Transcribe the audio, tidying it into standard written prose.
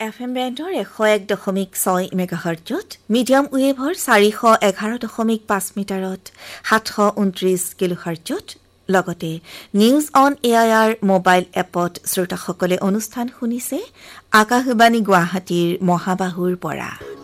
FM বেণ্ডৰ 101.6 মেগাহাৰ্টজত, medium ৱেভৰ 411.5 মিটাৰত 729 কিলোহাৰ্টজত, লগতে news on AIR mobile এপত শ্ৰোতাসকলে অনুষ্ঠান শুনিছে আকাশবাণী গুৱাহাটীৰ মহাবাহুৰ পৰা।